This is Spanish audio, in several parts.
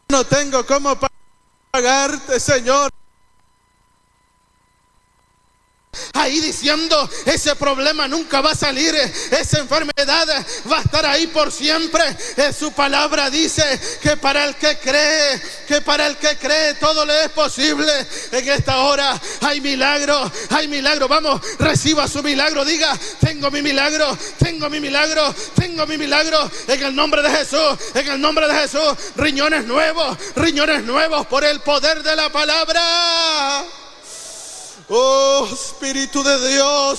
no tengo cómo pagarte, Señor. Ahí diciendo, ese problema nunca va a salir, esa enfermedad va a estar ahí por siempre. Su palabra dice que para el que cree todo le es posible. En esta hora hay milagro, hay milagro. Vamos, reciba su milagro. Diga, tengo mi milagro, tengo mi milagro, tengo mi milagro. En el nombre de Jesús, en el nombre de Jesús. Riñones nuevos por el poder de la palabra. Oh, Espíritu de Dios,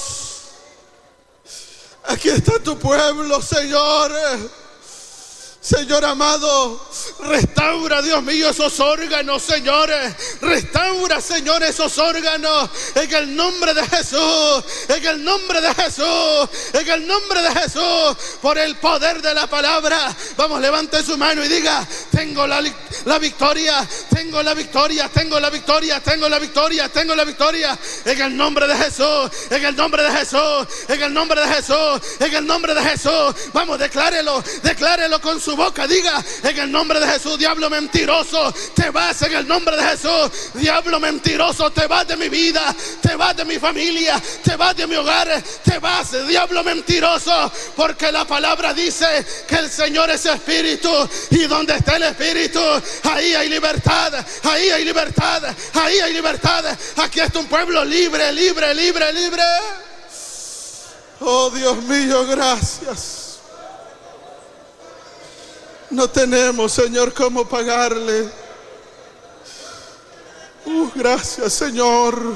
aquí está tu pueblo, Señor. Señor amado, restaura, Dios mío, esos órganos, Señor. Restaura, Señor, esos órganos. En el nombre de Jesús, en el nombre de Jesús, en el nombre de Jesús, por el poder de la palabra. Vamos, levante su mano y diga, tengo la victoria, tengo la victoria, tengo la victoria, tengo la victoria, tengo la victoria. En el nombre de Jesús, en el nombre de Jesús, en el nombre de Jesús, en el nombre de Jesús. Vamos, declárelo con su boca. Diga, en el nombre de Jesús, diablo mentiroso, te vas. En el nombre de Jesús, diablo mentiroso, te vas de mi vida, te vas de mi familia, te vas de mi hogar, te vas, diablo mentiroso, porque la palabra dice que el Señor es espíritu, y donde está el espíritu, ahí hay libertad, ahí hay libertad, ahí hay libertad. Aquí está un pueblo libre, libre, libre, libre. Oh, Dios mío, gracias. No tenemos, Señor, cómo pagarle. Gracias, Señor.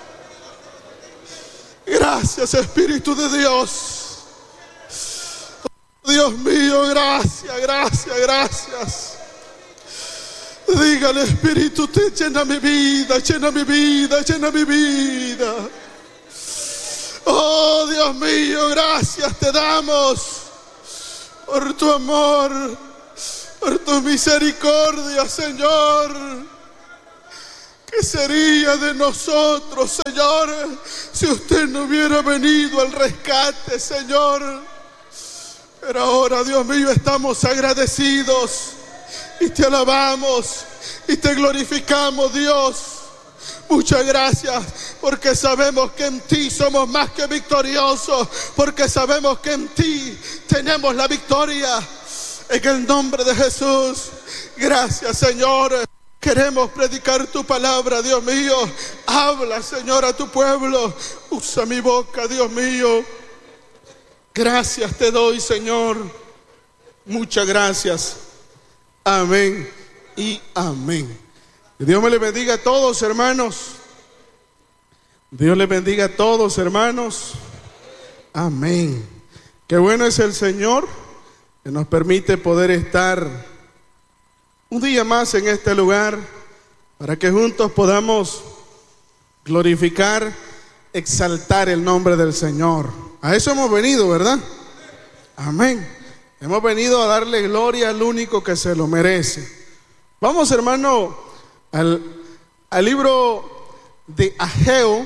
Gracias, Espíritu de Dios. Oh, Dios mío, gracias, gracias, gracias. Dígale, Espíritu, te llena mi vida, llena mi vida, llena mi vida. Oh, Dios mío, gracias te damos por tu amor, por tu misericordia, Señor. ¿Qué sería de nosotros, Señor, si usted no hubiera venido al rescate, Señor? Pero ahora, Dios mío, estamos agradecidos y te alabamos y te glorificamos, Dios. Muchas gracias, porque sabemos que en ti somos más que victoriosos, porque sabemos que en ti tenemos la victoria. En el nombre de Jesús, gracias, Señor. Queremos predicar tu palabra, Dios mío. Habla, Señor, a tu pueblo. Usa mi boca, Dios mío. Gracias te doy, Señor. Muchas gracias. Amén y amén. Dios me le bendiga a todos, hermanos. Dios le bendiga a todos, hermanos. Amén. Qué bueno es el Señor, que nos permite poder estar un día más en este lugar, para que juntos podamos glorificar, exaltar el nombre del Señor. A eso hemos venido, ¿verdad? Amén. Hemos venido a darle gloria al único que se lo merece. Vamos, hermano, al libro de Ageo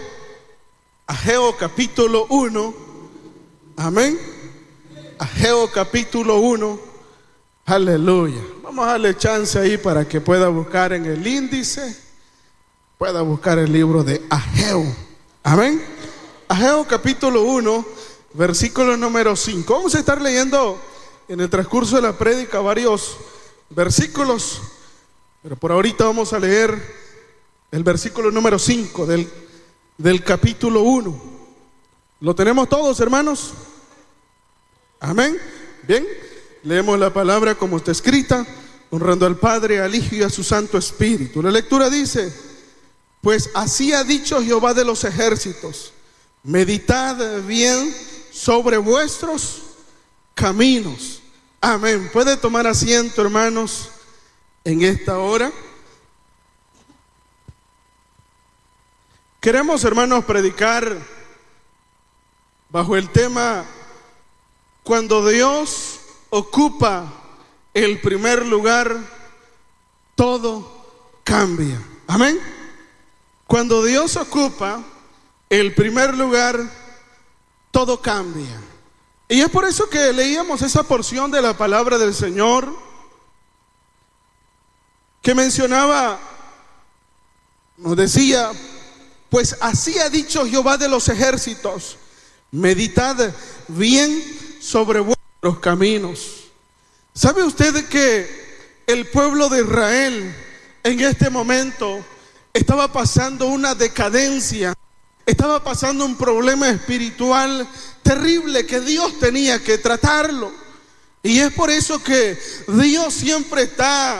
capítulo 1. Amén. Ageo capítulo 1. Aleluya. Vamos a darle chance ahí para que pueda buscar en el índice, pueda buscar el libro de Ageo. Amén. Ageo capítulo 1, versículo número 5. Vamos a estar leyendo en el transcurso de la prédica varios versículos, pero por ahorita vamos a leer el versículo número 5 del capítulo 1. ¿Lo tenemos todos, hermanos? Amén. Bien, leemos la palabra como está escrita, honrando al Padre, al Hijo y a su Santo Espíritu. La lectura dice: pues así ha dicho Jehová de los ejércitos, meditad bien sobre vuestros caminos. Amén. Puede tomar asiento, hermanos, en esta hora. Queremos, hermanos, predicar bajo el tema: cuando Dios ocupa el primer lugar, todo cambia. Amén. Cuando Dios ocupa el primer lugar, todo cambia. Y es por eso que leíamos esa porción de la palabra del Señor que mencionaba, nos decía: pues así ha dicho Jehová de los ejércitos, meditad bien sobre vuestros caminos. ¿Sabe usted que el pueblo de Israel en este momento estaba pasando una decadencia? Estaba pasando un problema espiritual terrible que Dios tenía que tratarlo. Y es por eso que Dios siempre está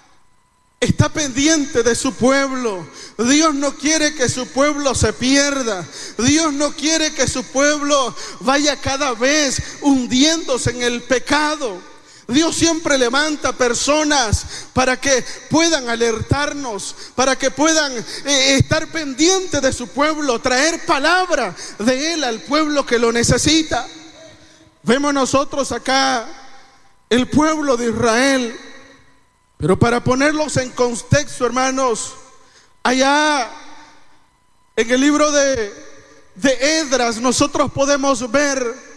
pendiente de su pueblo. Dios no quiere que su pueblo se pierda. Dios no quiere que su pueblo vaya cada vez hundiéndose en el pecado. Dios siempre levanta personas para que puedan alertarnos, para que puedan estar pendientes de su pueblo, traer palabra de Él al pueblo que lo necesita. Vemos nosotros acá el pueblo de Israel, pero para ponerlos en contexto, hermanos, allá en el libro de Esdras nosotros podemos ver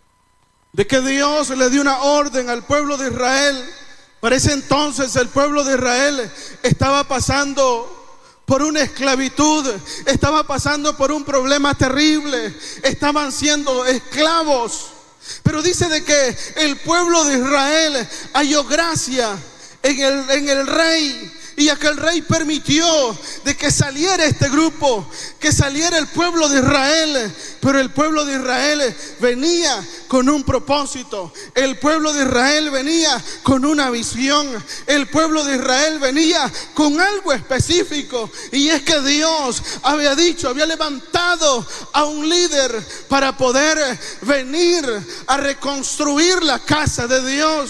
de que Dios le dio una orden al pueblo de Israel. Para ese entonces el pueblo de Israel estaba pasando por una esclavitud, estaba pasando por un problema terrible, estaban siendo esclavos. Pero dice de que el pueblo de Israel halló gracia en el rey, y aquel rey permitió de que saliera este grupo, que saliera el pueblo de Israel. Pero el pueblo de Israel venía con un propósito. El pueblo de Israel venía con una visión. El pueblo de Israel venía con algo específico, y es que Dios había dicho, había levantado a un líder para poder venir a reconstruir la casa de Dios.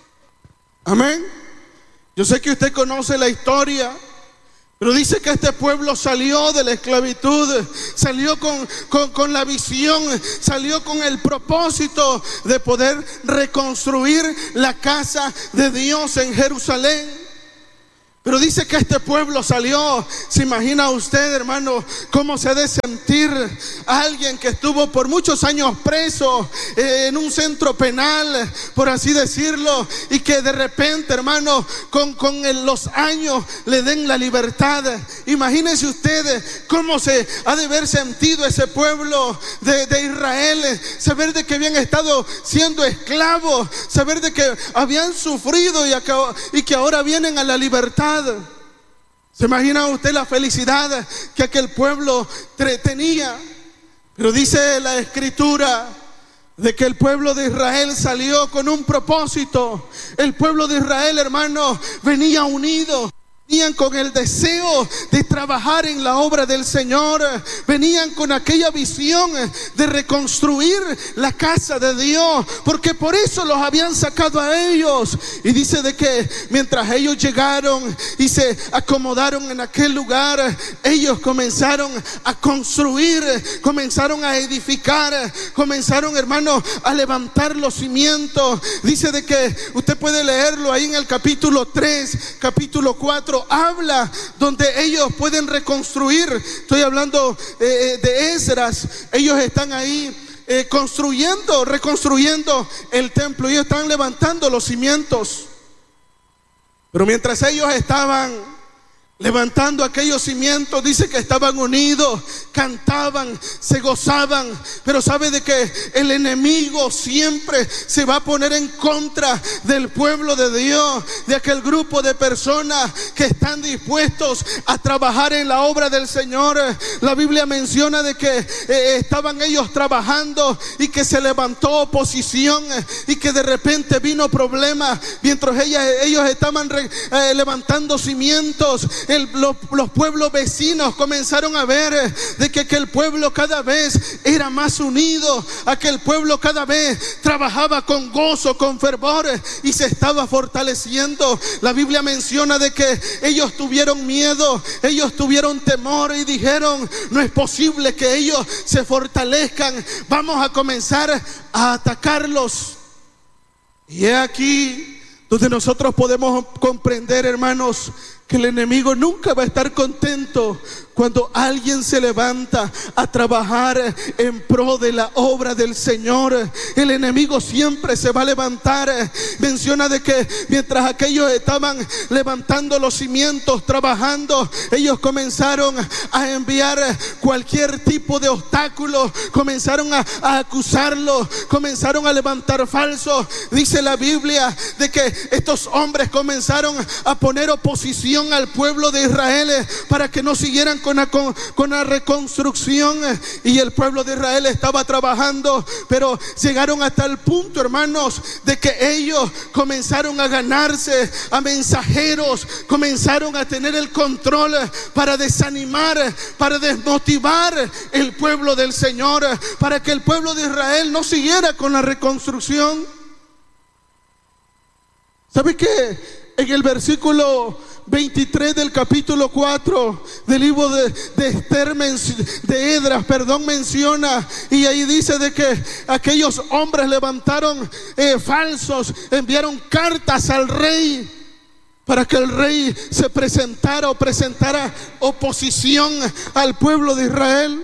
Amén. Yo sé que usted conoce la historia, pero dice que este pueblo salió de la esclavitud, salió con la visión, salió con el propósito de poder reconstruir la casa de Dios en Jerusalén. Pero dice que este pueblo salió. ¿Se imagina usted, hermano, cómo se ha de sentir alguien que estuvo por muchos años preso en un centro penal, por así decirlo, y que de repente, hermano, con los años le den la libertad? Imagínense ustedes cómo se ha de haber sentido ese pueblo de Israel, saber de que habían estado siendo esclavos, saber de que habían sufrido y que ahora vienen a la libertad. ¿Se imagina usted la felicidad que aquel pueblo tenía? Pero dice la escritura de que el pueblo de Israel salió con un propósito. El pueblo de Israel, hermano, venía unido. Venían con el deseo de trabajar en la obra del Señor. Venían con aquella visión de reconstruir la casa de Dios, porque por eso los habían sacado a ellos. Y dice de que mientras ellos llegaron y se acomodaron en aquel lugar, ellos comenzaron a construir, comenzaron a edificar, comenzaron, hermano, a levantar los cimientos. Dice de que usted puede leerlo ahí en el capítulo 3, capítulo 4, habla donde ellos pueden reconstruir. Estoy hablando de Esdras. Ellos están ahí reconstruyendo el templo. Ellos están levantando los cimientos. Pero mientras ellos estaban levantando aquellos cimientos, dice que estaban unidos, cantaban, se gozaban. Pero sabe de que el enemigo siempre se va a poner en contra del pueblo de Dios, de aquel grupo de personas que están dispuestos a trabajar en la obra del Señor. La Biblia menciona de que estaban ellos trabajando y que se levantó oposición, y que de repente vino problema mientras ellos estaban levantando cimientos. Los pueblos vecinos comenzaron a ver de que aquel pueblo cada vez era más unido, aquel pueblo cada vez trabajaba con gozo, con fervor, y se estaba fortaleciendo. La Biblia menciona de que ellos tuvieron miedo, ellos tuvieron temor y dijeron: no es posible que ellos se fortalezcan, vamos a comenzar a atacarlos. Y es aquí donde nosotros podemos comprender, hermanos, que el enemigo nunca va a estar contento cuando alguien se levanta a trabajar en pro de la obra del Señor. El enemigo siempre se va a levantar. Menciona de que mientras aquellos estaban levantando los cimientos, trabajando, ellos comenzaron a enviar cualquier tipo de obstáculo, comenzaron a acusarlo, comenzaron a levantar falsos. Dice la Biblia de que estos hombres comenzaron a poner oposición al pueblo de Israel para que no siguieran con la reconstrucción, y el pueblo de Israel estaba trabajando, pero llegaron hasta el punto, hermanos, de que ellos comenzaron a ganarse a mensajeros, comenzaron a tener el control para desanimar, para desmotivar el pueblo del Señor, para que el pueblo de Israel no siguiera con la reconstrucción. ¿Sabe qué? En el versículo 23 del capítulo 4 del libro de Esdras, menciona, y ahí dice de que aquellos hombres levantaron falsos, enviaron cartas al rey para que el rey se presentara oposición al pueblo de Israel.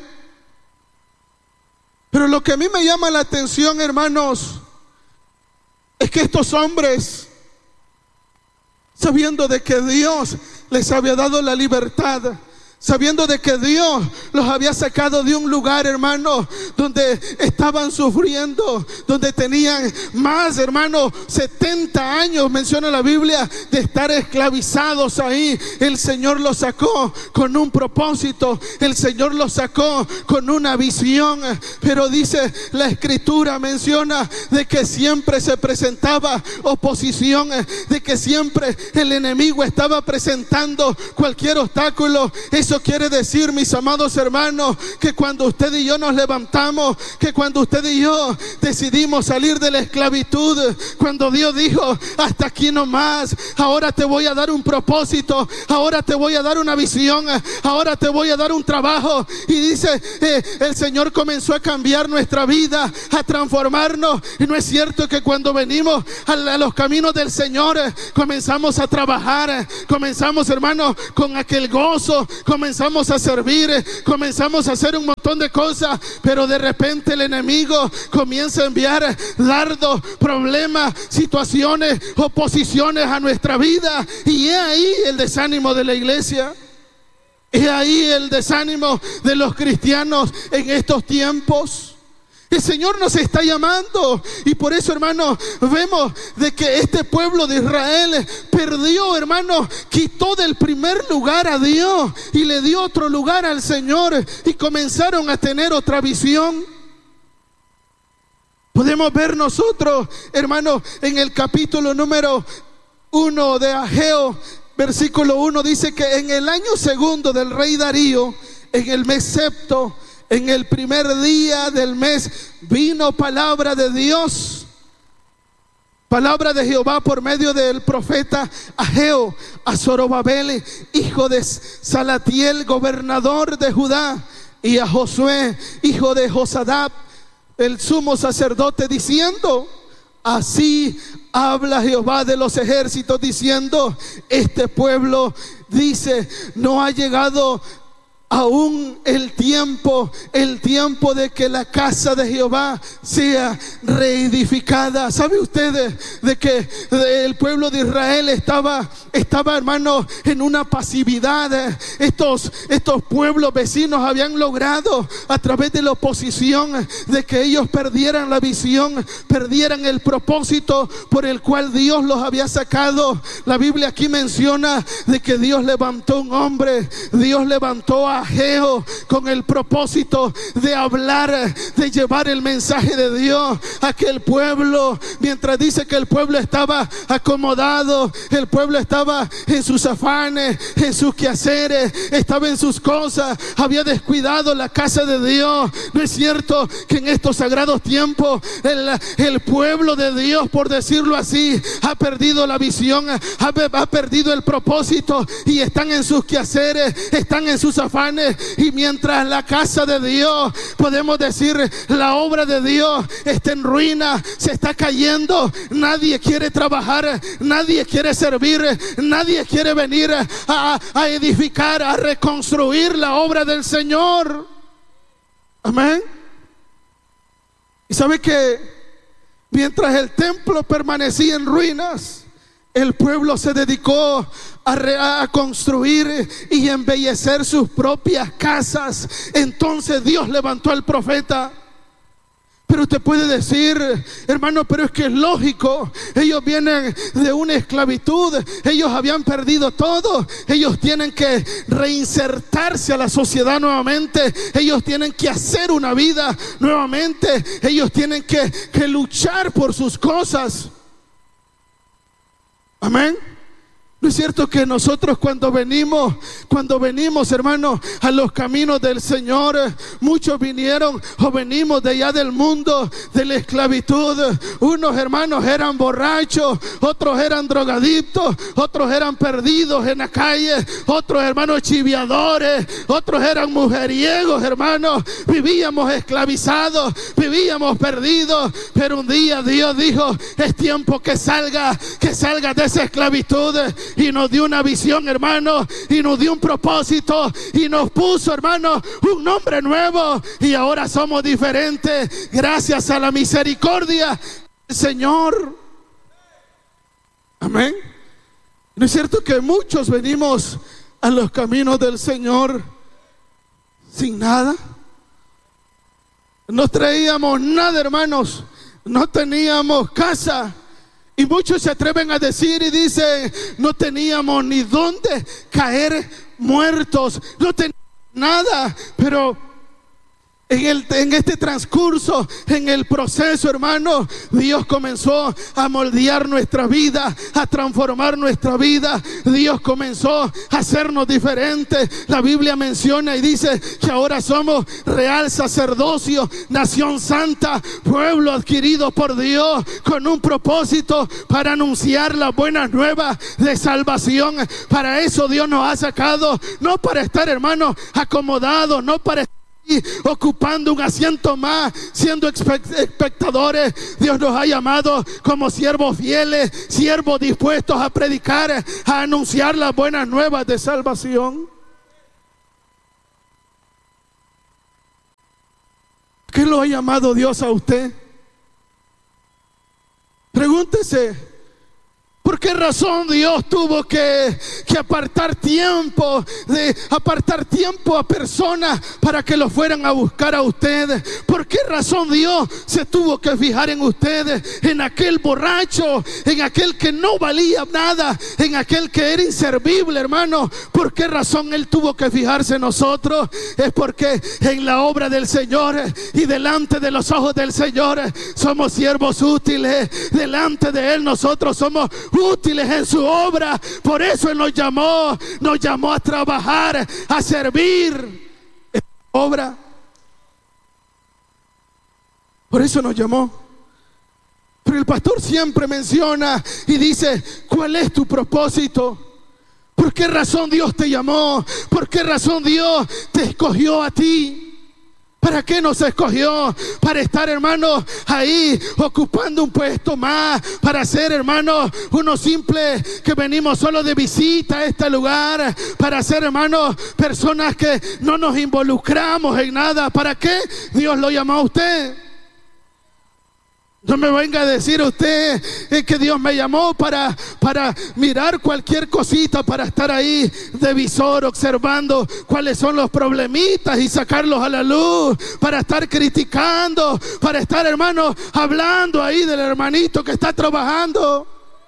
Pero lo que a mí me llama la atención, hermanos, es que estos hombres, sabiendo de que Dios les había dado la libertad, sabiendo de que Dios los había sacado de un lugar, hermano, donde estaban sufriendo, donde tenían más, hermano, 70 años, menciona la Biblia, de estar esclavizados ahí. El Señor los sacó con un propósito, el Señor los sacó con una visión. Pero dice la Escritura, menciona de que siempre se presentaba oposición, de que siempre el enemigo estaba presentando cualquier obstáculo. Eso quiere decir, mis amados hermanos, que cuando usted y yo nos levantamos, que cuando usted y yo decidimos salir de la esclavitud, cuando Dios dijo, hasta aquí nomás, ahora te voy a dar un propósito, ahora te voy a dar una visión, ahora te voy a dar un trabajo. Y dice, el Señor comenzó a cambiar nuestra vida, a transformarnos. Y no es cierto que cuando venimos a los caminos del Señor, comenzamos a trabajar, comenzamos, hermanos, con aquel gozo, comenzamos a servir, comenzamos a hacer un montón de cosas, pero de repente el enemigo comienza a enviar dardos, problemas, situaciones, oposiciones a nuestra vida, y es ahí el desánimo de la iglesia. Es ahí el desánimo de los cristianos en estos tiempos. El Señor nos está llamando, y por eso, hermanos, vemos de que este pueblo de Israel perdió, hermanos, quitó del primer lugar a Dios y le dio otro lugar al Señor, y comenzaron a tener otra visión. Podemos ver nosotros, hermanos, en el capítulo número 1 de Ageo, versículo 1, dice que en el año segundo del rey Darío, en el mes sexto, en el primer día del mes, vino palabra de Dios, palabra de Jehová por medio del profeta Ageo a Zorobabel, hijo de Salatiel, gobernador de Judá, y a Josué, hijo de Josadab, el sumo sacerdote, diciendo: así habla Jehová de los ejércitos, diciendo, este pueblo dice, no ha llegado aún el tiempo de que la casa de Jehová sea reedificada. ¿Sabe ustedes de que el pueblo de Israel estaba, hermano, en una pasividad? Estos pueblos vecinos habían logrado, a través de la oposición, de que ellos perdieran la visión, perdieran el propósito por el cual Dios los había sacado. La Biblia aquí menciona de que Dios levantó un hombre, Dios levantó a Ageo con el propósito de hablar, de llevar el mensaje de Dios a aquel pueblo. Mientras dice que el pueblo estaba acomodado, el pueblo estaba en sus afanes, en sus quehaceres, estaba en sus cosas, había descuidado la casa de Dios. No es cierto que en estos sagrados tiempos el pueblo de Dios, por decirlo así, ha perdido la visión, ha perdido el propósito, y están en sus quehaceres, están en sus afanes, profanes. Y mientras la casa de Dios, podemos decir, la obra de Dios está en ruina, se está cayendo, nadie quiere trabajar, nadie quiere servir, nadie quiere venir a edificar, a reconstruir la obra del Señor. Amén. Y sabe que mientras el templo permanecía en ruinas, el pueblo se dedicó a construir y embellecer sus propias casas. Entonces Dios levantó al profeta. Pero usted puede decir, hermano, pero es que es lógico, ellos vienen de una esclavitud, ellos habían perdido todo, ellos tienen que reinsertarse a la sociedad nuevamente, ellos tienen que hacer una vida nuevamente, ellos tienen que luchar por sus cosas. Amén. ¿No es cierto que nosotros cuando venimos, hermanos, a los caminos del Señor, muchos vinieron o venimos de allá del mundo de la esclavitud? Unos hermanos eran borrachos, otros eran drogadictos, otros eran perdidos en la calle, otros hermanos chiviadores, otros eran mujeriegos, hermanos. Vivíamos esclavizados, vivíamos perdidos, pero un día Dios dijo, es tiempo que salga de esa esclavitud. Y nos dio una visión, hermano, y nos dio un propósito, y nos puso, hermano, un nombre nuevo, y ahora somos diferentes gracias a la misericordia del Señor. Amén. ¿No es cierto que muchos venimos a los caminos del Señor sin nada? No traíamos nada, hermanos, no teníamos casa. Y muchos se atreven a decir y dicen, no teníamos ni dónde caer muertos, no teníamos nada. Pero en este transcurso, en el proceso, hermano, Dios comenzó a moldear nuestra vida, a transformar nuestra vida. Dios comenzó a hacernos diferentes. La Biblia menciona y dice que ahora somos real sacerdocio, nación santa, pueblo adquirido por Dios con un propósito para anunciar las buenas nuevas de salvación. Para eso Dios nos ha sacado, no para estar, hermano, acomodados, no para estar ocupando un asiento más, siendo espectadores. Dios nos ha llamado como siervos fieles, siervos dispuestos a predicar, a anunciar las buenas nuevas de salvación. ¿Qué lo ha llamado Dios a usted? Pregúntese, ¿por qué razón Dios tuvo que apartar tiempo a personas para que lo fueran a buscar a ustedes? ¿Por qué razón Dios se tuvo que fijar en ustedes, en aquel borracho, en aquel que no valía nada, en aquel que era inservible, hermano? ¿Por qué razón Él tuvo que fijarse en nosotros? Es porque en la obra del Señor y delante de los ojos del Señor somos siervos útiles. Delante de Él nosotros somos útiles en su obra. Por eso Él nos llamó a trabajar, a servir en su obra. Por eso nos llamó. Pero el pastor siempre menciona y dice, ¿cuál es tu propósito? ¿Por qué razón Dios te llamó? ¿Por qué razón Dios te escogió a ti? ¿Para qué nos escogió? Para estar, hermanos, ahí ocupando un puesto más, para ser, hermanos, unos simples que venimos solo de visita a este lugar, para ser, hermanos, personas que no nos involucramos en nada. ¿Para qué Dios lo llamó a usted? No me venga a decir usted que Dios me llamó para mirar cualquier cosita, para estar ahí de visor observando cuáles son los problemitas y sacarlos a la luz, para estar criticando, para estar, hermano, hablando ahí del hermanito que está trabajando.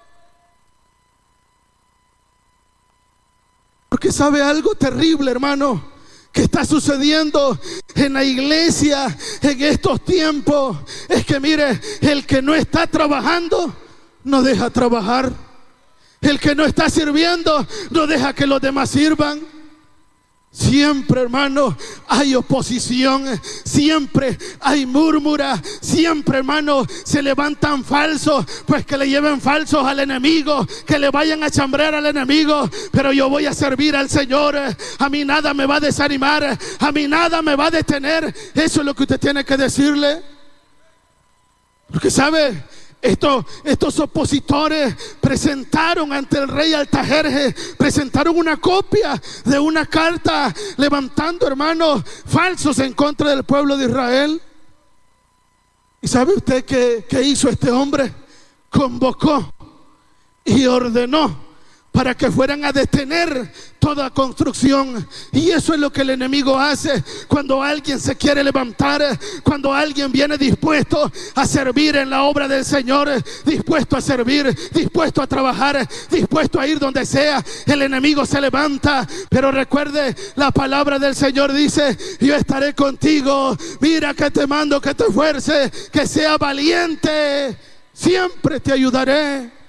Porque sabe algo terrible, hermano, que está sucediendo en la iglesia en estos tiempos. Es que mire, el que no está trabajando no deja trabajar. El que no está sirviendo no deja que los demás sirvan. Siempre, hermano, hay oposición, siempre hay murmura, siempre, hermano, se levantan falsos, pues que le lleven falsos al enemigo, que le vayan a chambrear al enemigo. Pero yo voy a servir al Señor, a mí nada me va a desanimar, a mí nada me va a detener. Eso es lo que usted tiene que decirle. Porque sabe, estos opositores presentaron ante el rey Artajerjes, presentaron una copia de una carta levantando, hermanos, falsos en contra del pueblo de Israel. ¿Y sabe usted qué hizo este hombre? Convocó y ordenó para que fueran a detener toda construcción. Y eso es lo que el enemigo hace cuando alguien se quiere levantar, cuando alguien viene dispuesto a servir en la obra del Señor, dispuesto a servir, dispuesto a trabajar, dispuesto a ir donde sea. El enemigo se levanta, pero recuerde, la palabra del Señor dice: yo estaré contigo, mira que te mando que te esfuerces, que sea valiente, siempre te ayudaré.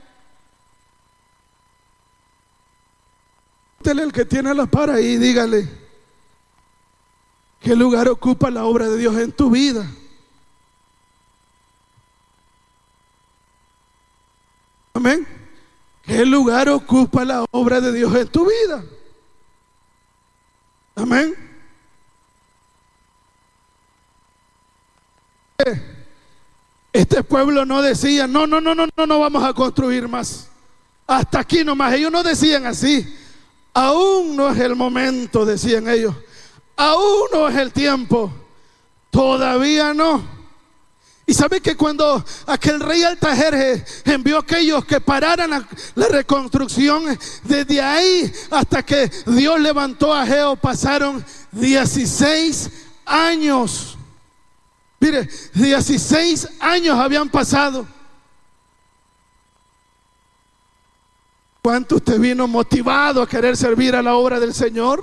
El que tiene la par ahí, dígale: ¿qué lugar ocupa la obra de Dios en tu vida? Amén. ¿Qué lugar ocupa la obra de Dios en tu vida? Amén. Este pueblo no decía: no vamos a construir más, hasta aquí nomás. Ellos no decían así. Aún no es el momento, decían ellos. Aún no es el tiempo. Todavía no. Y sabe que cuando aquel rey Artajerjes envió a aquellos que pararan la reconstrucción, desde ahí hasta que Dios levantó a Ageo pasaron 16 años. Mire, 16 años habían pasado. ¿Cuánto usted vino motivado a querer servir a la obra del Señor?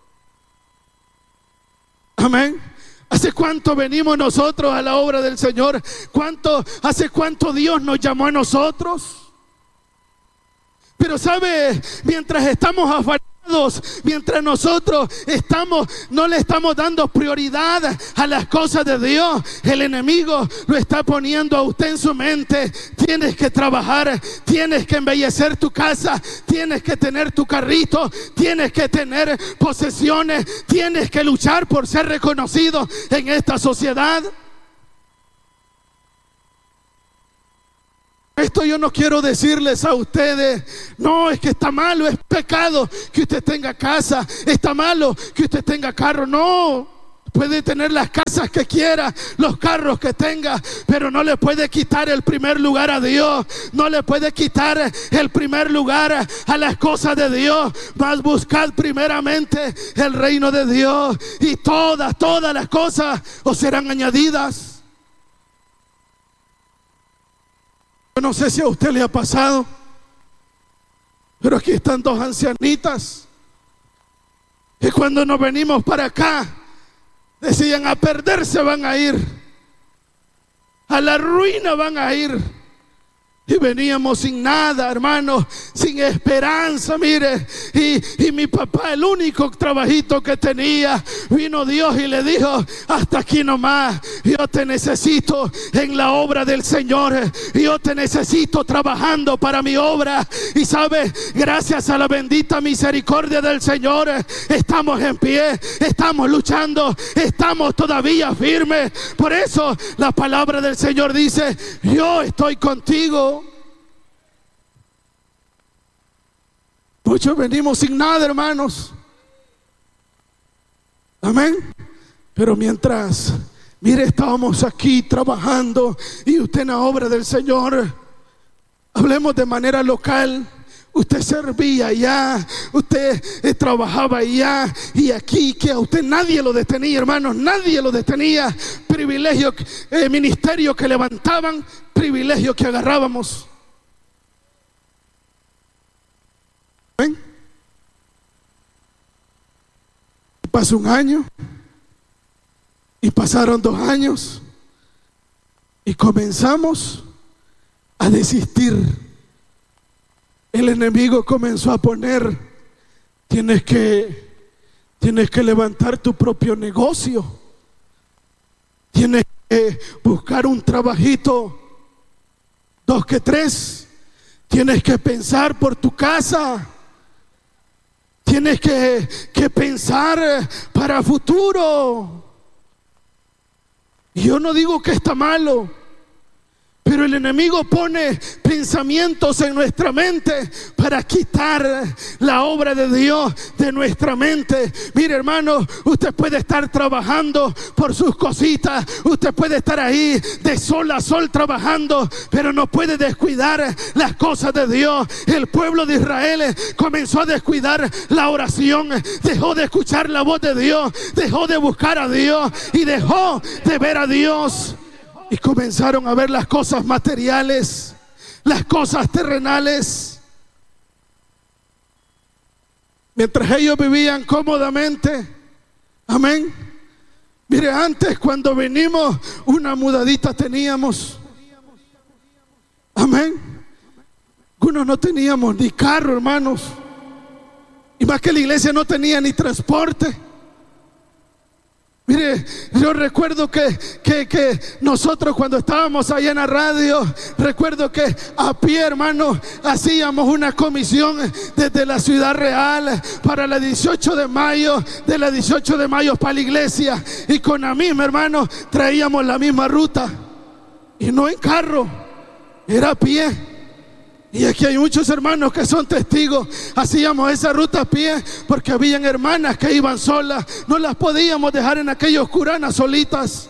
Amén. ¿Hace cuánto venimos nosotros a la obra del Señor? ¿Hace cuánto Dios nos llamó a nosotros? Pero sabe, mientras estamos afanados, mientras nosotros no le estamos dando prioridad a las cosas de Dios, el enemigo lo está poniendo a usted en su mente: tienes que trabajar, tienes que embellecer tu casa, tienes que tener tu carrito, tienes que tener posesiones, tienes que luchar por ser reconocido en esta sociedad. Esto yo no quiero decirles a ustedes: no, es que está malo, es pecado que usted tenga casa, está malo que usted tenga carro. No, puede tener las casas que quiera, los carros que tenga, pero no le puede quitar el primer lugar a Dios, no le puede quitar el primer lugar a las cosas de Dios. Mas buscad primeramente el reino de Dios, y todas las cosas os serán añadidas. Yo no sé si a usted le ha pasado, pero aquí están dos ancianitas que cuando nos venimos para acá decían: a perderse van a ir, a la ruina van a ir. Y veníamos sin nada, hermano, sin esperanza, mire. Y mi papá, el único trabajito que tenía, vino Dios y le dijo: hasta aquí nomás, yo te necesito en la obra del Señor, yo te necesito trabajando para mi obra. Y sabe, gracias a la bendita misericordia del Señor, estamos en pie, estamos luchando, estamos todavía firmes. Por eso la palabra del Señor dice: yo estoy contigo. Muchos venimos sin nada, hermanos. Amén. Pero mientras, mire, estábamos aquí trabajando y usted en la obra del Señor, hablemos de manera local. Usted servía allá, usted trabajaba allá y aquí, que a usted nadie lo detenía, hermanos, nadie lo detenía. Privilegio, ministerio que levantaban, privilegio que agarrábamos. ¿Ven? Pasó un año y pasaron 2 años y comenzamos a desistir. El enemigo comenzó a poner: tienes que Tienes que levantar tu propio negocio. Tienes que buscar un trabajito, 2 que 3. Tienes que pensar por tu casa. Tienes que pensar para futuro. Y yo no digo que está malo, pero el enemigo pone pensamientos en nuestra mente para quitar la obra de Dios de nuestra mente. Mire, hermano, usted puede estar trabajando por sus cositas, usted puede estar ahí de sol a sol trabajando, pero no puede descuidar las cosas de Dios. El pueblo de Israel comenzó a descuidar la oración, dejó de escuchar la voz de Dios, dejó de buscar a Dios y dejó de ver a Dios. Y comenzaron a ver las cosas materiales, las cosas terrenales. Mientras ellos vivían cómodamente. Amén. Mire, antes cuando venimos, una mudadita teníamos. Amén. Algunos no teníamos ni carro, hermanos. Y más que la iglesia no tenía ni transporte. Mire, yo recuerdo que nosotros cuando estábamos allá en la radio, recuerdo que a pie, hermano, hacíamos una comisión desde la Ciudad Real para la 18 de mayo, de la 18 de mayo para la iglesia. Y con la misma, hermano, traíamos la misma ruta. Y no en carro, era a pie. Y aquí hay muchos hermanos que son testigos. Hacíamos esa ruta a pie porque habían hermanas que iban solas. No las podíamos dejar en aquella oscurana solitas.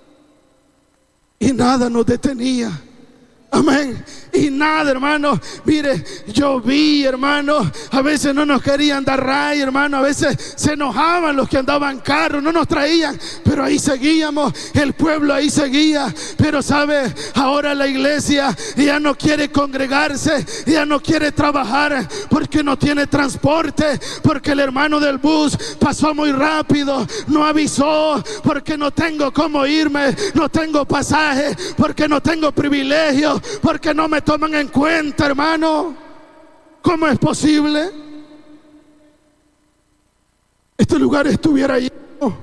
Y nada nos detenía. Amén. Y nada, hermano. Mire, yo vi, hermano, a veces no nos querían dar ray, hermano. A veces se enojaban los que andaban en carro, no nos traían, pero ahí seguíamos. El pueblo ahí seguía. Pero sabe, ahora la iglesia ya no quiere congregarse, ya no quiere trabajar porque no tiene transporte, porque el hermano del bus pasó muy rápido, no avisó, porque no tengo cómo irme, no tengo pasaje, porque no tengo privilegio, porque no me toman en cuenta, hermano. ¿Cómo es posible? Este lugar estuviera lleno,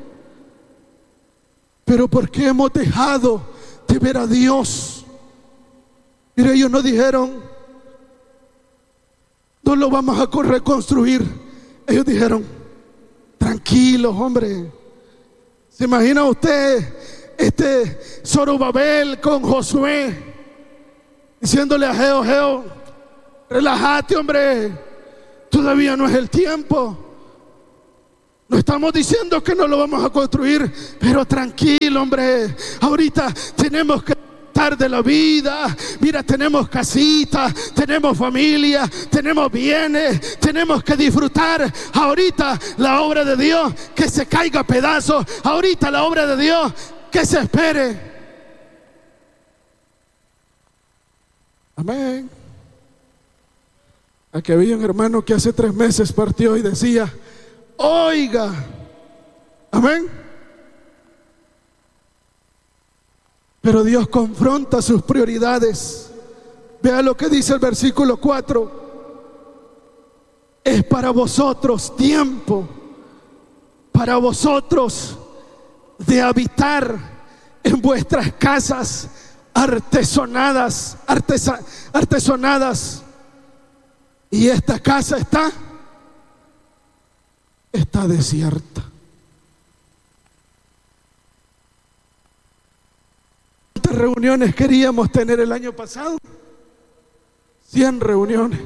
pero ¿por qué hemos dejado de ver a Dios? Mire, ellos no dijeron, no lo vamos a reconstruir. Ellos dijeron, tranquilos, hombre. ¿Se imagina usted Zorobabel con Josué diciéndole a Geo, relájate, hombre, todavía no es el tiempo? No estamos diciendo que no lo vamos a construir, pero tranquilo, hombre. Ahorita tenemos que disfrutar de la vida. Mira, tenemos casita, tenemos familia, tenemos bienes, tenemos que disfrutar. Ahorita la obra de Dios que se caiga a pedazos. Ahorita la obra de Dios que se espere. Amén. Aquí había un hermano que hace 3 meses partió y decía, oiga, amén. Pero Dios confronta sus prioridades. Vea lo que dice el versículo 4. Es para vosotros tiempo, para vosotros de habitar en vuestras casas artesonadas. Y esta casa está desierta. ¿Cuántas reuniones queríamos tener el año pasado? 100 reuniones.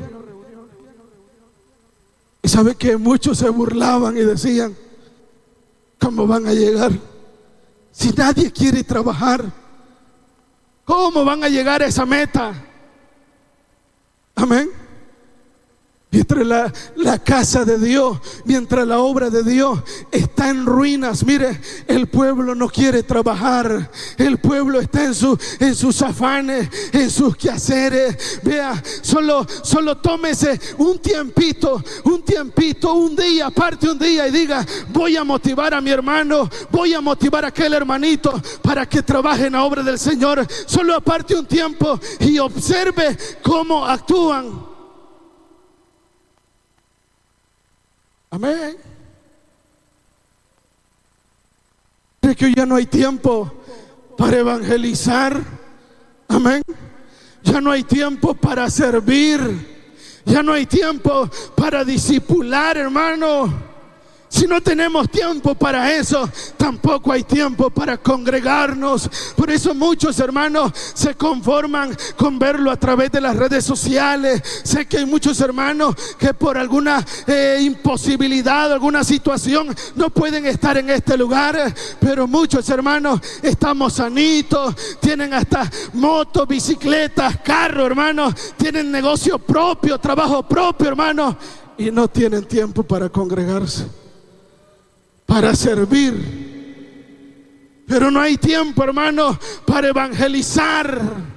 Y sabe que muchos se burlaban y decían, ¿cómo van a llegar si nadie quiere trabajar? ¿Cómo van a llegar a esa meta? Amén. Mientras la casa de Dios, mientras la obra de Dios está en ruinas, mire, el pueblo no quiere trabajar. El pueblo está en sus afanes, en sus quehaceres. Vea, solo tómese un tiempito, un día, aparte un día y diga, voy a motivar a mi hermano, voy a motivar a aquel hermanito para que trabaje en la obra del Señor. Solo aparte un tiempo y observe cómo actúan. Amén. ¿Cree que hoy ya no hay tiempo para evangelizar? Amén. Ya no hay tiempo para servir. Ya no hay tiempo para discipular, hermano. Si no tenemos tiempo para eso, tampoco hay tiempo para congregarnos. Por eso muchos hermanos se conforman con verlo a través de las redes sociales. Sé que hay muchos hermanos que por alguna imposibilidad, alguna situación, no pueden estar en este lugar. Pero muchos hermanos estamos sanitos, tienen hasta motos, bicicletas, carros, hermanos, tienen negocio propio, trabajo propio, hermanos, y no tienen tiempo para congregarse, para servir. Pero no hay tiempo, hermano, para evangelizar.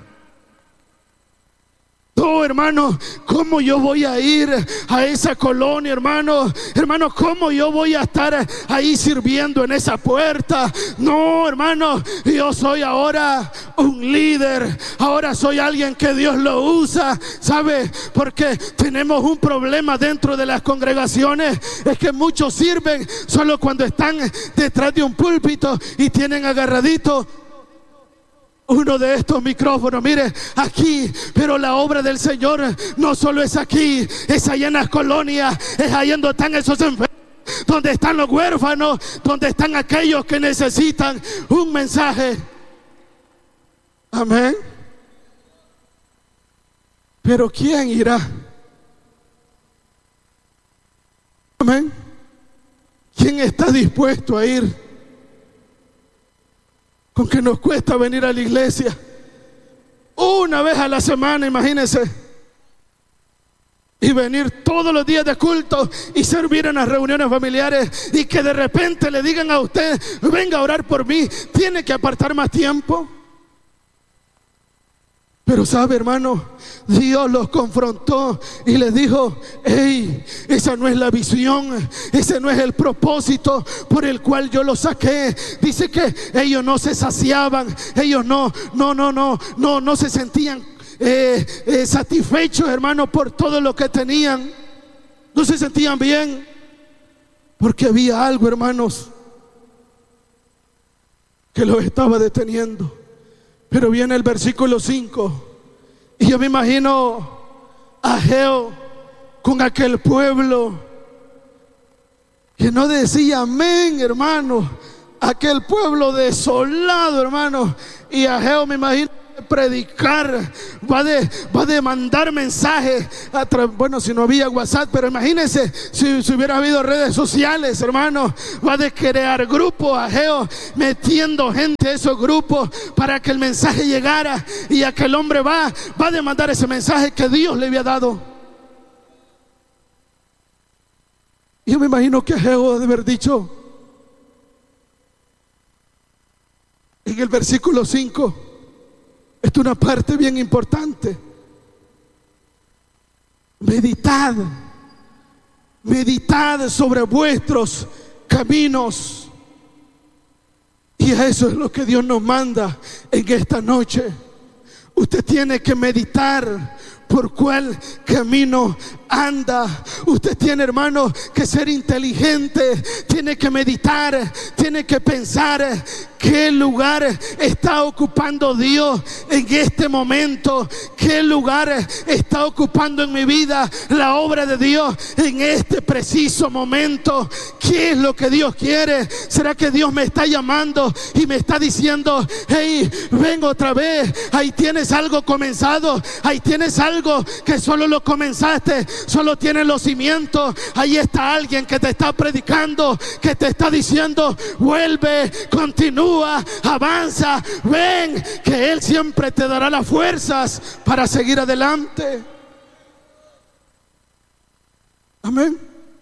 No, hermano, ¿cómo yo voy a ir a esa colonia, hermano? Hermano, ¿cómo yo voy a estar ahí sirviendo en esa puerta? No, hermano, yo soy ahora un líder. Ahora soy alguien que Dios lo usa. ¿Sabe? Porque tenemos un problema dentro de las congregaciones. Es que muchos sirven solo cuando están detrás de un púlpito y tienen agarradito uno de estos micrófonos, mire, aquí. Pero la obra del Señor no solo es aquí, es allá en las colonias, es allá donde están esos enfermos, donde están los huérfanos, donde están aquellos que necesitan un mensaje. Amén. Pero ¿quién irá? Amén. ¿Quién está dispuesto a ir? Con que nos cuesta venir a la iglesia una vez a la semana, imagínense, y venir todos los días de culto y servir en las reuniones familiares, y que de repente le digan a usted: venga a orar por mí. Tiene que apartar más tiempo. Pero sabe, hermano, Dios los confrontó y les dijo: hey, esa no es la visión, ese no es el propósito por el cual yo los saqué. Dice que ellos no se saciaban, ellos no se sentían satisfechos, hermano, por todo lo que tenían. No se sentían bien, porque había algo, hermanos, que los estaba deteniendo. Pero viene el versículo 5, y yo me imagino a Ageo con aquel pueblo que no decía amén, hermano. Aquel pueblo desolado, hermano. Y Ageo, me imagino, predicar, va a demandar mensajes bueno, si no había WhatsApp, pero imagínense si hubiera habido redes sociales, hermano. Va a crear grupos, Ageo, metiendo gente a esos grupos para que el mensaje llegara, y aquel hombre va a demandar ese mensaje que Dios le había dado. Yo me imagino que Ageo debe haber dicho en el versículo 5, esta es una parte bien importante: meditad sobre vuestros caminos. Y eso es lo que Dios nos manda en esta noche. Usted tiene que meditar por cuál camino anda. Usted tiene, hermano, que ser inteligente. Tiene que meditar, tiene que pensar qué lugar está ocupando Dios en este momento. Qué lugar está ocupando en mi vida la obra de Dios en este preciso momento. ¿Qué es lo que Dios quiere? ¿Será que Dios me está llamando y me está diciendo: hey, ven otra vez? Ahí tienes algo comenzado, ahí tienes algo que solo lo comenzaste, solo tienes los cimientos. Ahí está alguien que te está predicando, que te está diciendo: vuelve, continúa, avanza, ven, que Él siempre te dará las fuerzas para seguir adelante. Amén.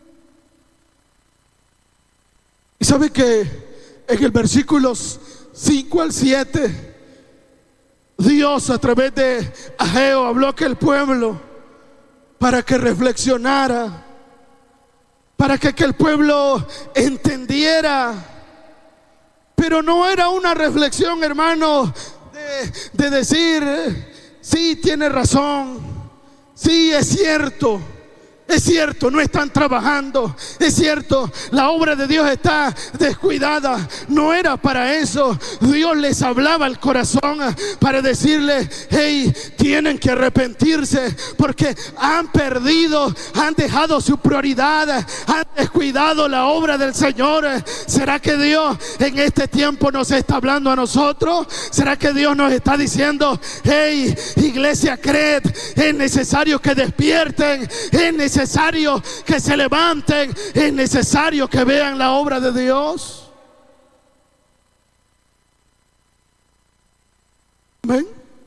Y sabe que en el versículos 5 al 7 Dios, a través de Ageo, habló a aquel pueblo para que reflexionara, para que aquel pueblo entendiera. Pero no era una reflexión, hermano, de decir: sí, tiene razón, sí, es cierto, Es cierto, no están trabajando. Es cierto, la obra de Dios está descuidada. No era para eso. Dios les hablaba al corazón para decirles: hey, tienen que arrepentirse porque han perdido, han dejado su prioridad, han descuidado la obra del Señor. ¿Será que Dios en este tiempo nos está hablando a nosotros? ¿Será que Dios nos está diciendo: hey, iglesia Cret, es necesario que despierten, es necesario que se levanten, es necesario que vean la obra de Dios? Amén.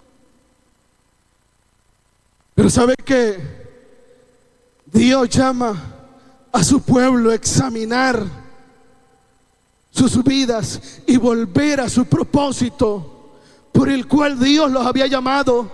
Pero ¿sabe que Dios llama a su pueblo a examinar sus vidas y volver a su propósito por el cual Dios los había llamado?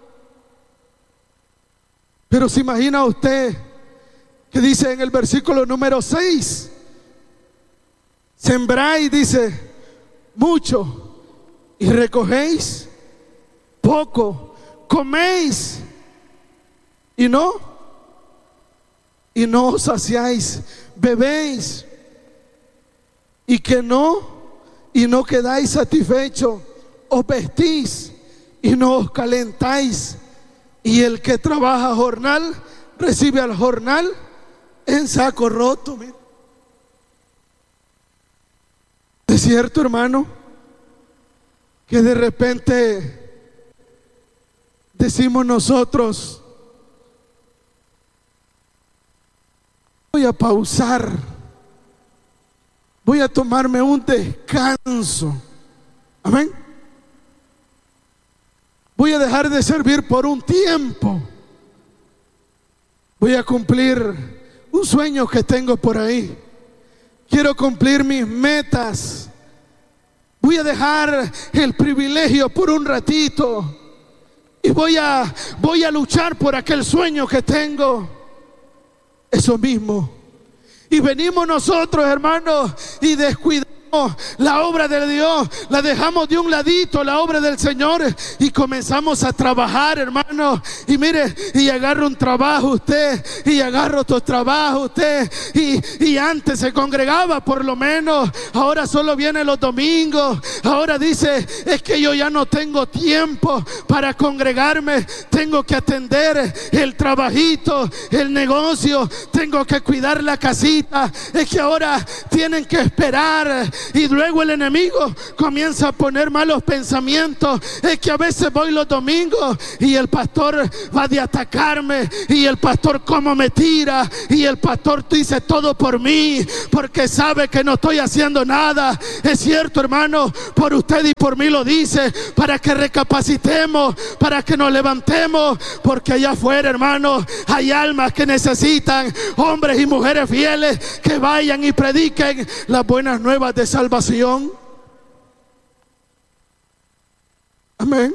Pero ¿se imagina usted que dice en el versículo número 6? Sembráis, dice, mucho y recogéis poco, coméis y no os saciáis, bebéis y no quedáis satisfechos, os vestís y no os calentáis, y el que trabaja jornal recibe al jornal en saco roto. Mira. Es cierto, hermano, que de repente decimos nosotros: voy a pausar, voy a tomarme un descanso. Amén. Voy a dejar de servir por un tiempo. Voy a cumplir un sueño que tengo por ahí. Quiero cumplir mis metas. Voy a dejar el privilegio por un ratito y voy a luchar por aquel sueño que tengo. Eso mismo. Y venimos nosotros, hermanos, y descuidamos la obra de Dios, la dejamos de un ladito, la obra del Señor, y comenzamos a trabajar, hermanos. Y mire, y agarra un trabajo usted, y agarra otro trabajo usted, y antes se congregaba por lo menos, ahora solo viene los domingos. Ahora dice: es que yo ya no tengo tiempo para congregarme, tengo que atender el trabajito, el negocio, tengo que cuidar la casita. Es que ahora tienen que esperar. Y luego el enemigo comienza a poner malos pensamientos. Es que a veces voy los domingos y el pastor va de atacarme, y el pastor cómo me tira, y el pastor dice todo por mí, porque sabe que no estoy haciendo nada. Es cierto, hermano, por usted y por mí lo dice, para que recapacitemos, para que nos levantemos, porque allá afuera, hermano, hay almas que necesitan hombres y mujeres fieles que vayan y prediquen las buenas nuevas de salvación. Amén.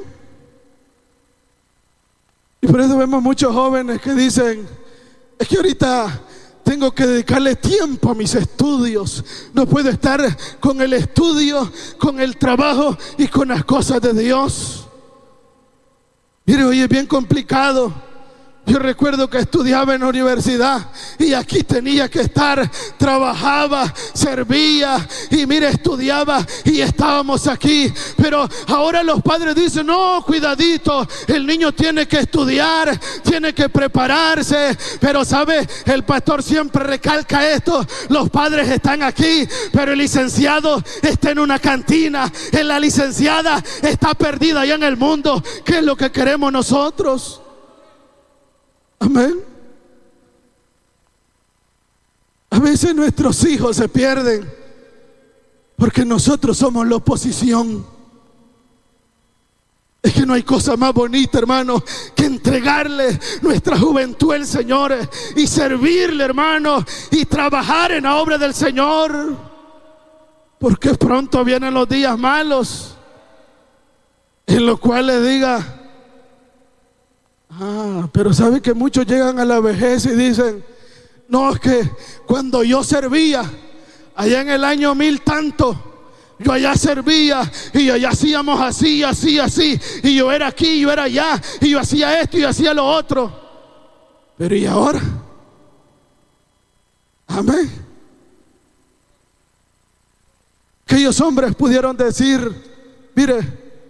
Y por eso vemos muchos jóvenes que dicen: es que ahorita tengo que dedicarle tiempo a mis estudios, no puedo estar con el estudio, con el trabajo y con las cosas de Dios. Mire, hoy es bien complicado. Yo recuerdo que estudiaba en la universidad y aquí tenía que estar, trabajaba, servía y mire, estudiaba y estábamos aquí. Pero ahora los padres dicen: no, cuidadito, el niño tiene que estudiar, tiene que prepararse. Pero sabe, el pastor siempre recalca esto: los padres están aquí, pero el licenciado está en una cantina, la licenciada está perdida allá en el mundo. ¿Qué es lo que queremos nosotros? Amén. A veces nuestros hijos se pierden porque nosotros somos la oposición. Es que no hay cosa más bonita, hermano, que entregarle nuestra juventud al Señor y servirle, hermano, y trabajar en la obra del Señor, porque pronto vienen los días malos en los cuales diga: pero sabe que muchos llegan a la vejez y dicen: no, es que cuando yo servía allá en el año 1000 tanto, yo allá servía y allá hacíamos así, así, así, y yo era aquí, yo era allá, y yo hacía esto y yo hacía lo otro. Pero ¿y ahora? Amén. Aquellos hombres pudieron decir: mire,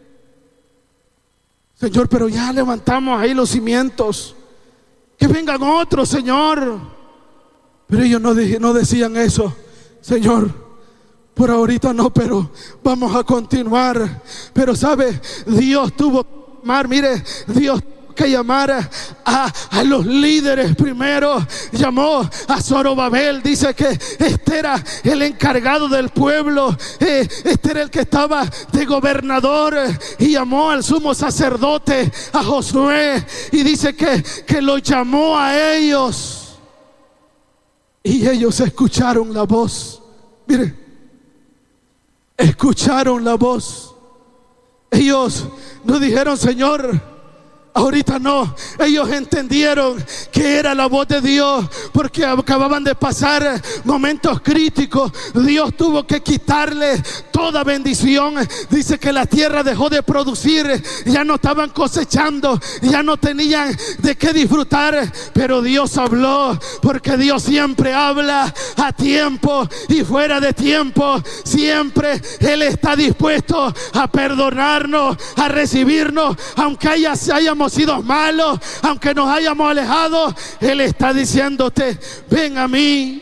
Señor, pero ya levantamos ahí los cimientos, que vengan otros, Señor. Pero ellos no decían eso: Señor, por ahorita no, pero vamos a continuar. Pero sabe, Dios tuvo que llamar, mire, Dios que llamar a los líderes primero. Llamó a Zorobabel, dice que este era el encargado del pueblo, este era el que estaba de gobernador, y llamó al sumo sacerdote, a Josué, y dice que lo llamó a ellos, y ellos escucharon la voz. Mire, escucharon la voz. Ellos no dijeron: Señor, ahorita no. Ellos entendieron que era la voz de Dios, porque acababan de pasar momentos críticos. Dios tuvo que quitarle toda bendición. Dice que la tierra dejó de producir, ya no estaban cosechando, ya no tenían de qué disfrutar. Pero Dios habló, porque Dios siempre habla a tiempo y fuera de tiempo. Siempre Él está dispuesto a perdonarnos, a recibirnos, aunque hayamos sido malos, aunque nos hayamos alejado. Él está diciéndote: ven a mí.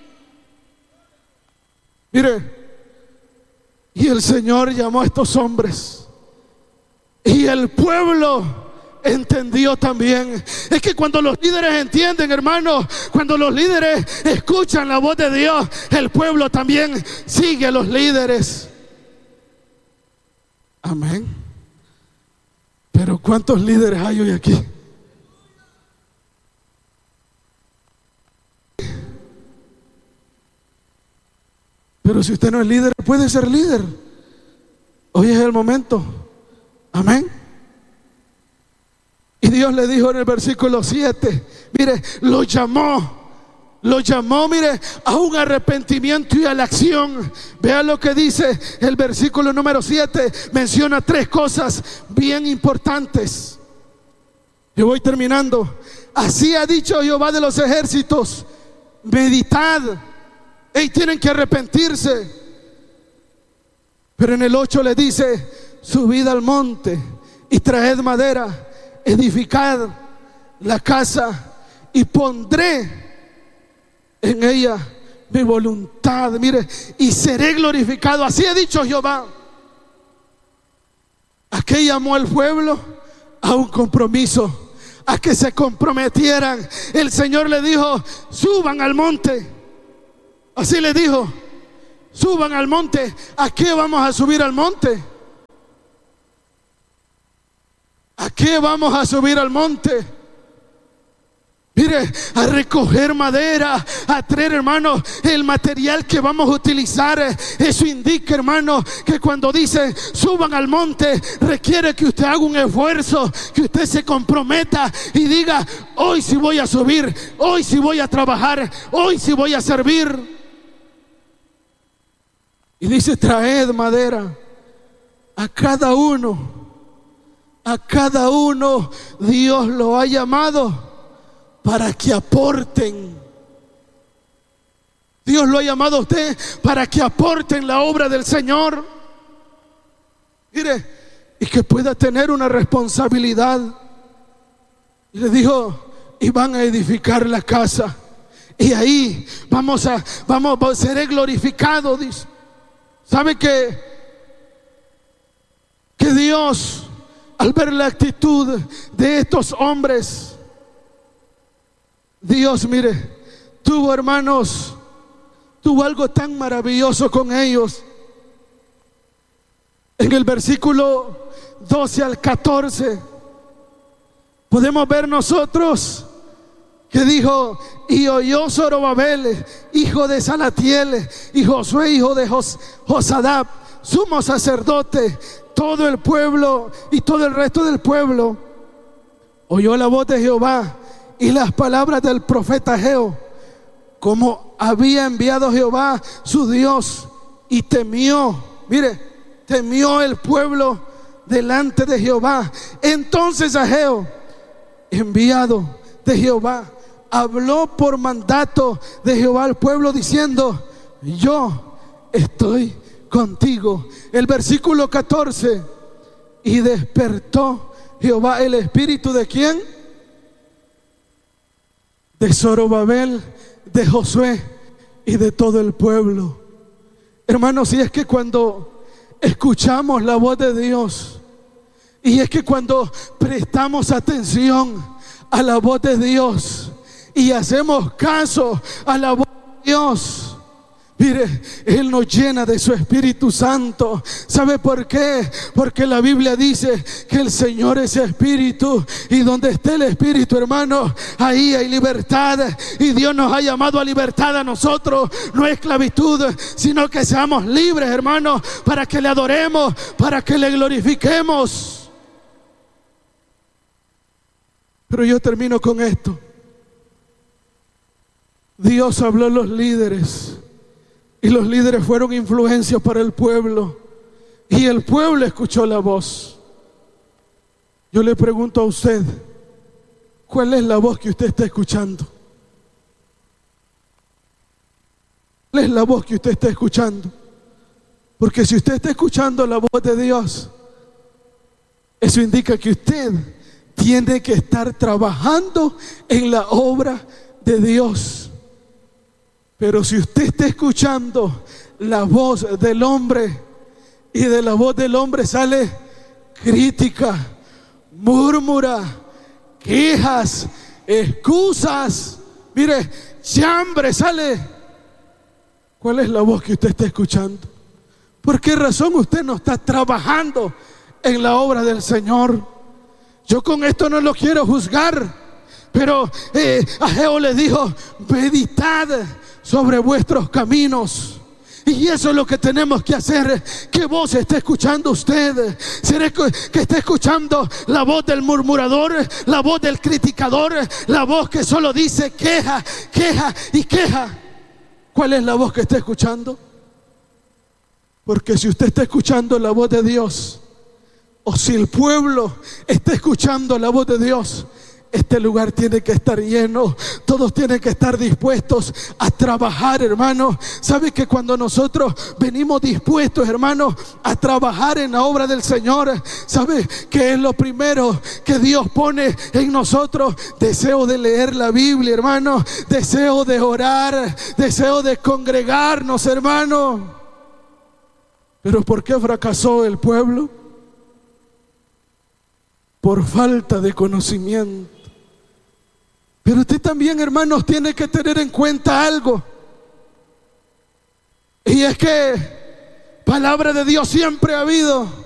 Mire, y el Señor llamó a estos hombres, y el pueblo entendió también. Es que cuando los líderes entienden, hermanos, cuando los líderes escuchan la voz de Dios, el pueblo también sigue a los líderes. Amén. Pero ¿cuántos líderes hay hoy aquí? Pero si usted no es líder, puede ser líder. Hoy es el momento. Amén. Y Dios le dijo en el versículo 7, mire, lo llamó, mire, a un arrepentimiento y a la acción. Vea lo que dice el versículo número 7. Menciona 3 cosas bien importantes. Yo voy terminando. Así ha dicho Jehová de los ejércitos: meditad. Tienen que arrepentirse. Pero en el 8 le dice: subid al monte y traed madera, edificad la casa, y pondré en ella mi voluntad, mire, y seré glorificado. Así ha dicho Jehová. ¿A qué llamó al pueblo? A un compromiso, a que se comprometieran. El Señor le dijo: suban al monte. Así le dijo: suban al monte. ¿A qué vamos a subir al monte? ¿A qué vamos a subir al monte? Mire, a recoger madera, a traer, hermano, el material que vamos a utilizar. Eso indica, hermano, que cuando dice suban al monte, requiere que usted haga un esfuerzo, que usted se comprometa y diga: hoy sí voy a subir, hoy sí voy a trabajar, hoy sí voy a servir. Y dice: traed madera. A cada uno Dios lo ha llamado para que aporten. Dios lo ha llamado a usted para que aporten la obra del Señor. Mire, y que pueda tener una responsabilidad. Y le dijo: y van a edificar la casa, y ahí seré glorificado. Dice. ¿Sabe que Dios, al ver la actitud de estos hombres, Dios, mire, tuvo algo tan maravilloso con ellos? En el versículo 12 al 14 podemos ver nosotros que dijo: y oyó Zorobabel, hijo de Salatiel, y Josué, hijo de Josadab, sumo sacerdote, todo el pueblo y todo el resto del pueblo oyó la voz de Jehová y las palabras del profeta Ageo, como había enviado Jehová su Dios, y temió, mire, temió el pueblo delante de Jehová. Entonces Ageo, enviado de Jehová, habló por mandato de Jehová al pueblo diciendo: yo estoy contigo. El versículo 14: y despertó Jehová el espíritu ¿de quién? De Zorobabel, de Josué y de todo el pueblo. Hermanos, y es que cuando escuchamos la voz de Dios, y es que cuando prestamos atención a la voz de Dios y hacemos caso a la voz de Dios, mire, Él nos llena de su Espíritu Santo. ¿Sabe por qué? Porque la Biblia dice que el Señor es Espíritu, y donde esté el Espíritu, hermano, ahí hay libertad. Y Dios nos ha llamado a libertad a nosotros, no esclavitud, sino que seamos libres, hermano, para que le adoremos, para que le glorifiquemos. Pero yo termino con esto. Dios habló a los líderes, y los líderes fueron influencias para el pueblo, y el pueblo escuchó la voz. Yo le pregunto a usted, ¿cuál es la voz que usted está escuchando? ¿Cuál es la voz que usted está escuchando? Porque si usted está escuchando la voz de Dios, eso indica que usted tiene que estar trabajando en la obra de Dios. Pero si usted está escuchando la voz del hombre, y de la voz del hombre sale crítica, murmura, quejas, excusas, mire, chambre sale. ¿Cuál es la voz que usted está escuchando? ¿Por qué razón usted no está trabajando en la obra del Señor? Yo con esto no lo quiero juzgar, pero Ageo le dijo: meditad sobre vuestros caminos. Y eso es lo que tenemos que hacer. ¿Qué voz está escuchando usted? ¿Será que está escuchando la voz del murmurador, la voz del criticador, la voz que solo dice queja, queja y queja? ¿Cuál es la voz que está escuchando? Porque si usted está escuchando la voz de Dios, o si el pueblo está escuchando la voz de Dios, este lugar tiene que estar lleno. Todos tienen que estar dispuestos a trabajar, hermano. ¿Sabe que cuando nosotros venimos dispuestos, hermano, a trabajar en la obra del Señor, sabe que es lo primero que Dios pone en nosotros? Deseo de leer la Biblia, hermano. Deseo de orar. Deseo de congregarnos, hermano. ¿Pero por qué fracasó el pueblo? Por falta de conocimiento. Pero usted también, hermanos, tiene que tener en cuenta algo. Y es que palabra de Dios siempre ha habido.